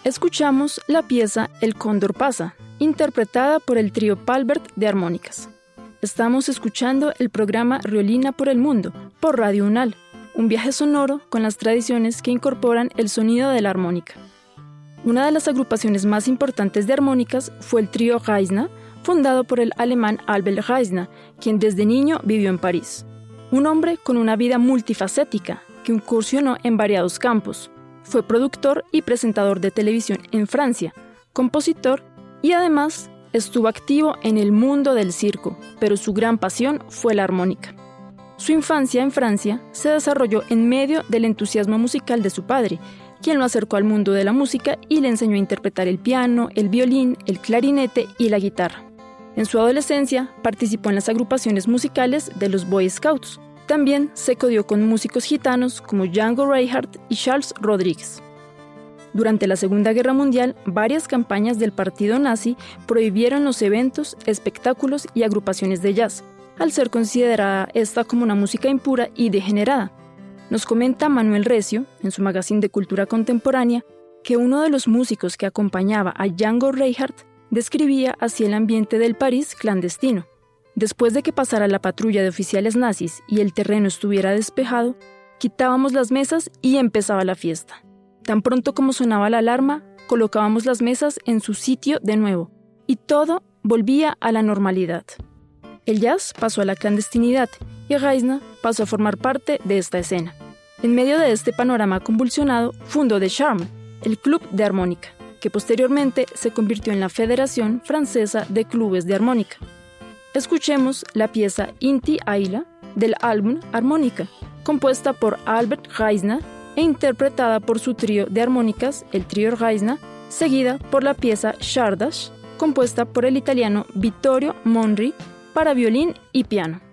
Escuchamos la pieza El Cóndor pasa, interpretada por el trío Palbert de armónicas. Estamos escuchando el programa Riolina por el Mundo, por Radio UNAL, un viaje sonoro con las tradiciones que incorporan el sonido de la armónica. Una de las agrupaciones más importantes de armónicas fue el trío Reisner, fundado por el alemán Albert Reisner, quien desde niño vivió en París. Un hombre con una vida multifacética, que incursionó en variados campos. Fue productor y presentador de televisión en Francia, compositor y además estuvo activo en el mundo del circo, pero su gran pasión fue la armónica. Su infancia en Francia se desarrolló en medio del entusiasmo musical de su padre, quien lo acercó al mundo de la música y le enseñó a interpretar el piano, el violín, el clarinete y la guitarra. En su adolescencia participó en las agrupaciones musicales de los Boy Scouts. También se codió con músicos gitanos como Django Reinhardt y Charles Rodriguez. Durante la Segunda Guerra Mundial, varias campañas del partido nazi prohibieron los eventos, espectáculos y agrupaciones de jazz, al ser considerada esta como una música impura y degenerada. Nos comenta Manuel Recio, en su magazine de cultura contemporánea, que uno de los músicos que acompañaba a Django Reinhardt describía así el ambiente del París clandestino. Después de que pasara la patrulla de oficiales nazis y el terreno estuviera despejado, quitábamos las mesas y empezaba la fiesta. Tan pronto como sonaba la alarma, colocábamos las mesas en su sitio de nuevo, y todo volvía a la normalidad. El jazz pasó a la clandestinidad y Reisner pasó a formar parte de esta escena. En medio de este panorama convulsionado, fundó The Charme, el club de armónica, que posteriormente se convirtió en la Federación Francesa de Clubes de Armónica. Escuchemos la pieza Inti Aila del álbum Armónica, compuesta por Albert Reisner e interpretada por su trío de armónicas, el trío Reisner, seguida por la pieza Chardash, compuesta por el italiano Vittorio Monri para violín y piano.